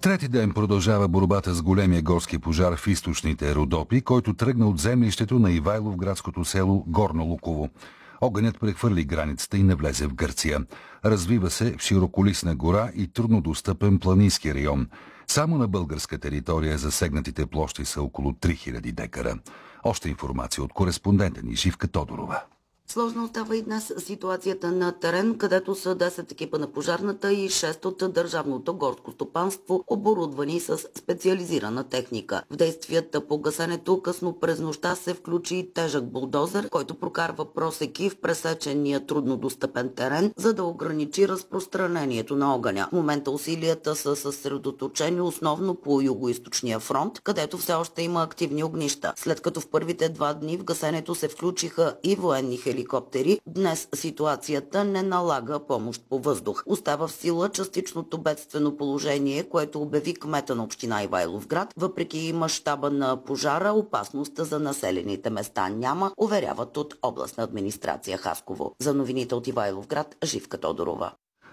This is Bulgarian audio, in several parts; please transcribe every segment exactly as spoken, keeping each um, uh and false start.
Трети ден продължава борбата с големия горски пожар в източните Родопи, който тръгна от землището на Ивайловградското село Горно Луково. Огънят прехвърли границата и навлезе в Гърция. Развива се в широколисна гора и труднодостъпен планински район. Само на българска територия засегнатите площи са около три хиляди декара. Още информация от кореспондента ни Живка Тодорова. Сложно остава и днес ситуацията на терен, където са десет екипа на пожарната и шест от Държавното горско стопанство, оборудвани с специализирана техника. В действията по гасенето късно през нощта се включи тежък булдозер, който прокарва просеки в пресечения труднодостъпен терен, за да ограничи разпространението на огъня. В момента усилията са съсредоточени основно по югоизточния фронт, където все още има активни огнища. След като в първите два дни в гасенето се включиха и военни хеликоптери, днес ситуацията не налага помощ по въздух. Остава в сила частичното бедствено положение, което обяви кмета на община Ивайловград. Въпреки мащаба на пожара, опасността за населените места няма, уверяват от областна администрация Хасково. За новините от Ивайловград, Живка Тодорова.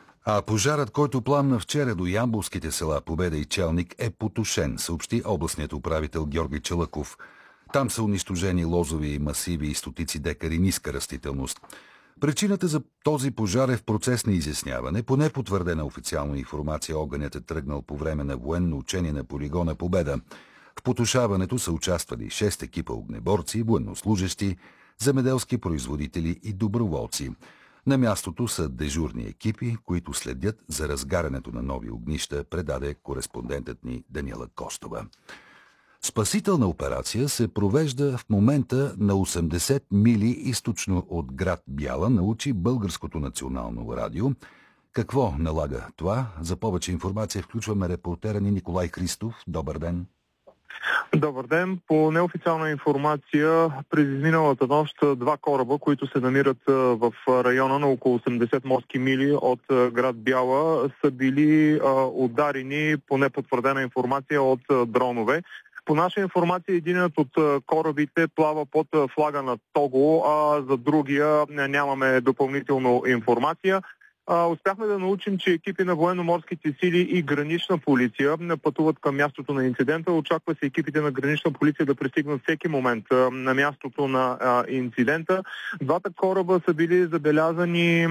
А пожарът, който пламна вчера до ямболските села Победа и Челник, е потушен, съобщи областният управител Георги Чалъков. Там са унищожени лозови масиви и стотици декари ниска растителност. Причината за този пожар е в процес на изясняване. По непотвърдена официална информация огънят е тръгнал по време на военно учение на полигона Победа. В потушаването са участвали шест екипа огнеборци, военнослужещи, земеделски производители и доброволци. На мястото са дежурни екипи, които следят за разгарянето на нови огнища, предаде кореспондентът ни Даниела Костова. Спасителна операция се провежда в момента на осемдесет мили източно от град Бяла, научи Българското национално радио. Какво налага това? За повече информация включваме репортера ни Николай Христов. Добър ден! Добър ден! По неофициална информация, през изминалата нощ два кораба, които се намират в района на около осемдесет морски мили от град Бяла, са били ударени по непотвърдена информация от дронове. По наша информация, единът от корабите плава под флага на Того, а за другия нямаме допълнително информация. Успяхме да научим, че екипи на военно-морските сили и гранична полиция пътуват към мястото на инцидента. Очаква се екипите на гранична полиция да пристигнат всеки момент на мястото на инцидента. Двата кораба са били забелязани